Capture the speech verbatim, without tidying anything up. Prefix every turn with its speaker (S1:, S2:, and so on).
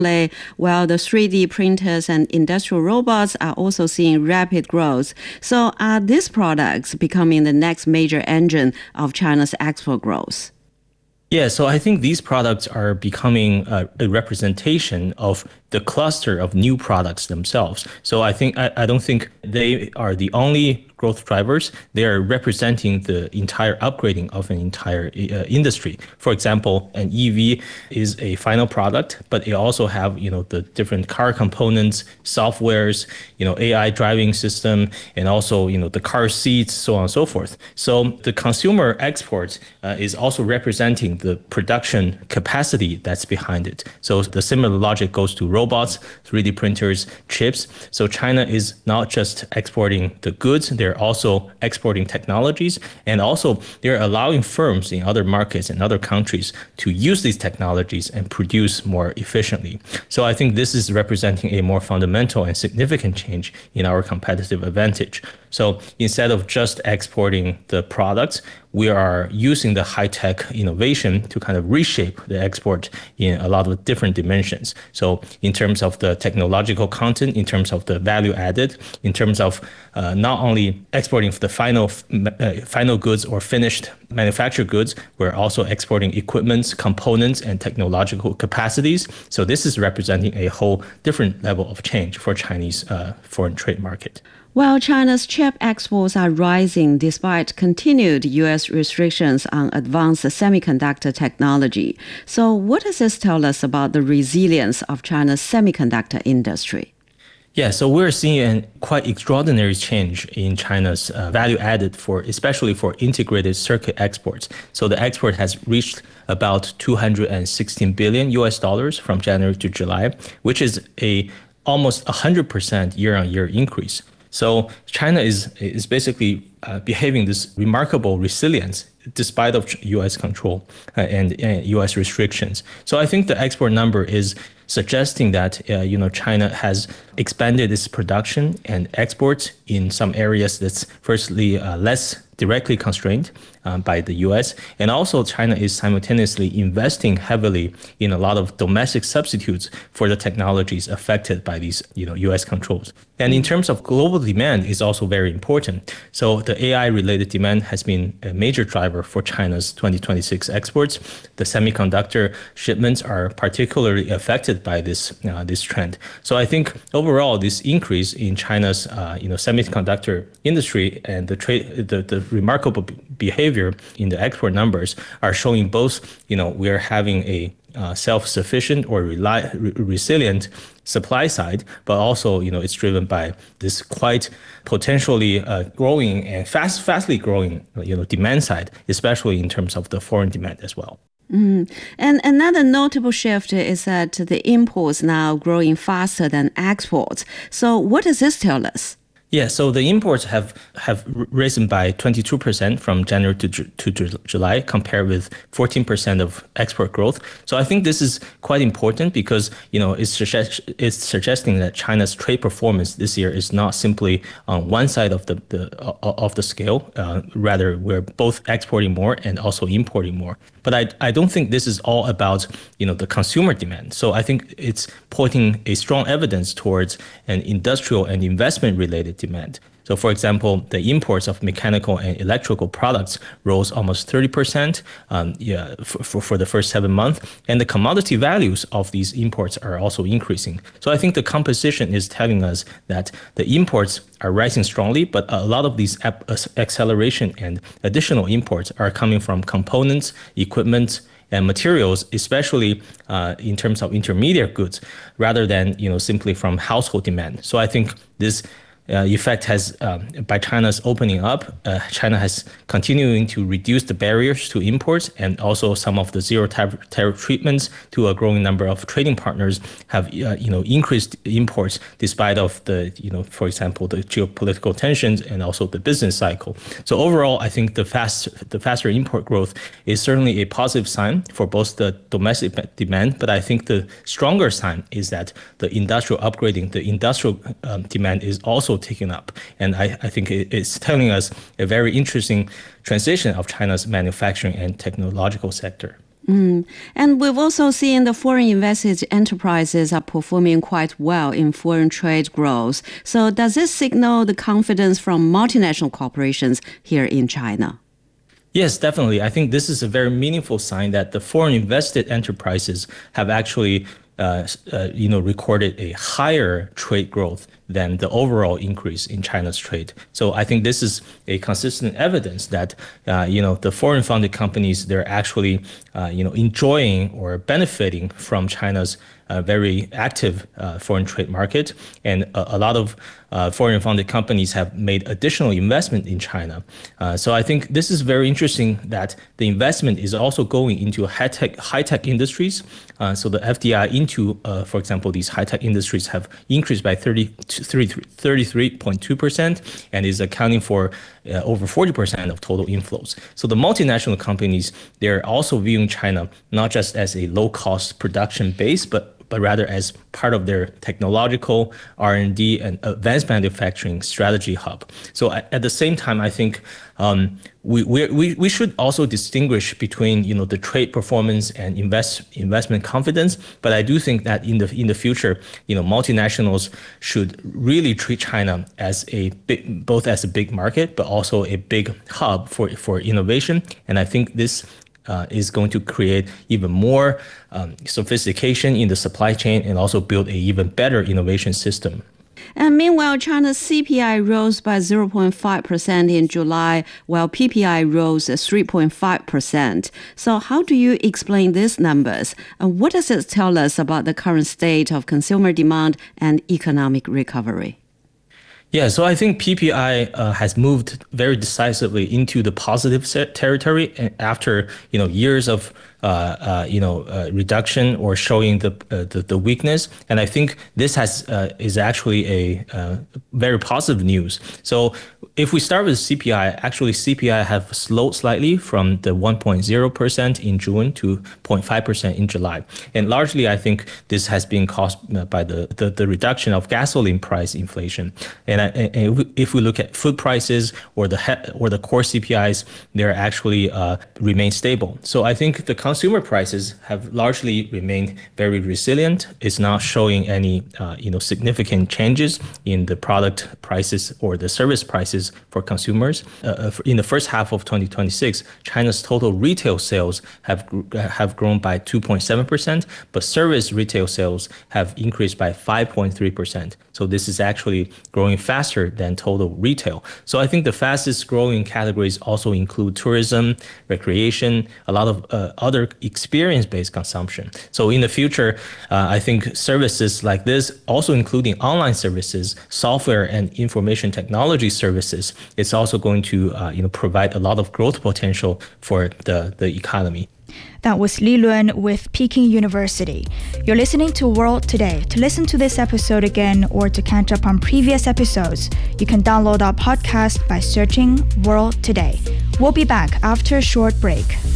S1: while the three D printers and industrial robots are also seeing rapid growth. So are these products becoming the next major engine of China's export growth?
S2: Yeah, so I think these products are becoming a, a representation of the cluster of new products themselves. So I think I, I don't think they are the only growth drivers. They are representing the entire upgrading of an entire uh, industry. For example, an E V is a final product, but it also have, you know, the different car components, softwares, you know, A I driving system, and also, you know, the car seats, so on and so forth. So the consumer export uh, is also representing the production capacity that's behind it. So the similar logic goes to robots, three D printers, chips. So China is not just exporting the goods, they're also exporting technologies, and also they're allowing firms in other markets and other countries to use these technologies and produce more efficiently. So I think this is representing a more fundamental and significant change in our competitive advantage. So instead of just exporting the products, we are using the high-tech innovation to kind of reshape the export in a lot of different dimensions. So in terms of the technological content, in terms of the value added, in terms of uh, not only exporting the final uh, final goods or finished manufactured goods, we're also exporting equipments, components, and technological capacities. So this is representing a whole different level of change for Chinese uh, foreign trade market.
S1: While China's chip exports are rising despite continued U S restrictions on advanced semiconductor technology. So what does this tell us about the resilience of China's semiconductor industry?
S2: Yeah, so we're seeing a quite extraordinary change in China's uh, value added for, especially for integrated circuit exports. So the export has reached about two hundred sixteen billion U S dollars from January to July, which is a almost one hundred percent year-on-year increase. So China is is basically uh, behaving this remarkable resilience despite of U S control uh, and, and U S restrictions. So I think the export number is suggesting that uh, you know China has expanded its production and exports in some areas that's firstly uh, less directly constrained um, by the U S. And also China is simultaneously investing heavily in a lot of domestic substitutes for the technologies affected by these you know, U S controls. And in terms of global demand is also very important. So the A I related demand has been a major driver for China's twenty twenty-six exports. The semiconductor shipments are particularly affected by this uh, this trend. So I think overall this increase in China's uh, you know semiconductor industry and the trade the, the remarkable behavior in the export numbers are showing both, you know, we're having a uh, self-sufficient or rely, re- resilient supply side, but also, you know, it's driven by this quite potentially uh, growing and fast, fastly growing, you know, demand side, especially in terms of the foreign demand as well.
S1: Mm. And another notable shift is that the imports now growing faster than exports. So what does this tell us?
S2: Yeah, so the imports have, have risen by twenty-two percent from January to, to July, compared with fourteen percent of export growth. So I think this is quite important because, you know, it's, suggest, it's suggesting that China's trade performance this year is not simply on one side of the, the of the scale. Uh, rather, we're both exporting more and also importing more. But I, I don't think this is all about, you know, the consumer demand. So I think it's pointing a strong evidence towards an industrial and investment related demand. So for example, the imports of mechanical and electrical products rose almost thirty percent um, yeah, for, for, for the first seven months. And the commodity values of these imports are also increasing. So I think the composition is telling us that the imports are rising strongly, but a lot of these acceleration and additional imports are coming from components, equipment, and materials, especially uh, in terms of intermediate goods, rather than you know simply from household demand. So I think this Uh, effect has, um, by China's opening up, uh, China has continuing to reduce the barriers to imports, and also some of the zero tariff, tariff treatments to a growing number of trading partners have, uh, you know, increased imports despite of the, you know, for example, the geopolitical tensions and also the business cycle. So overall, I think the fast, the faster import growth is certainly a positive sign for both the domestic demand, but I think the stronger sign is that the industrial upgrading, the industrial um, demand is also taken up. And I, I think it's telling us a very interesting transition of China's manufacturing and technological sector.
S1: Mm. And we've also seen the foreign invested enterprises are performing quite well in foreign trade growth. So does this signal the confidence from multinational corporations here in China?
S2: Yes, definitely. I think this is a very meaningful sign that the foreign invested enterprises have actually uh, uh, you know, recorded a higher trade growth than the overall increase in China's trade. So I think this is a consistent evidence that, uh, you know, the foreign funded companies, they're actually, uh, you know, enjoying or benefiting from China's uh, very active uh, foreign trade market. And a, a lot of uh, foreign funded companies have made additional investment in China. Uh, so I think this is very interesting that the investment is also going into high-tech, high-tech industries. Uh, so the F D I into, uh, for example, these high-tech industries have increased by thirty-three point two percent and is accounting for uh, over forty percent of total inflows. So the multinational companies, they're also viewing China not just as a low-cost production base, but but rather as part of their technological R and D and advanced manufacturing strategy hub. So at, at the same time, I think um, we, we we should also distinguish between, you know, the trade performance and invest investment confidence. But I do think that in the in the future, you know, multinationals should really treat China as a big, both as a big market, but also a big hub for for innovation. And I think this Uh, is going to create even more um, sophistication in the supply chain and also build a even better innovation system.
S1: And meanwhile, China's C P I rose by zero point five percent in July, while P P I rose three point five percent. So how do you explain these numbers? And what does it tell us about the current state of consumer demand and economic recovery?
S2: Yeah, so I think P P I uh, has moved very decisively into the positive territory after, you know, years of uh, uh, you know uh, reduction or showing the, uh, the the weakness, and I think this has uh, is actually a uh, very positive news. So if we start with C P I, actually C P I have slowed slightly from the one point zero percent in June to zero point five percent in July, and largely I think this has been caused by the the, the reduction of gasoline price inflation. And And if we look at food prices or the or the core C P Is, they're actually uh, remain stable. So I think the consumer prices have largely remained very resilient. It's not showing any uh, you know significant changes in the product prices or the service prices for consumers. Uh, in the first half of twenty twenty-six, China's total retail sales have have grown by two point seven percent, but service retail sales have increased by five point three percent. So this is actually growing faster than total retail. So I think the fastest growing categories also include tourism, recreation, a lot of uh, other experience-based consumption. So in the future, uh, I think services like this, also including online services, software and information technology services, it's also going to uh, you know provide a lot of growth potential for the, the economy.
S3: That was Li Lun with Peking University. You're listening to World Today. To listen to this episode again or to catch up on previous episodes, you can download our podcast by searching World Today. We'll be back after a short break.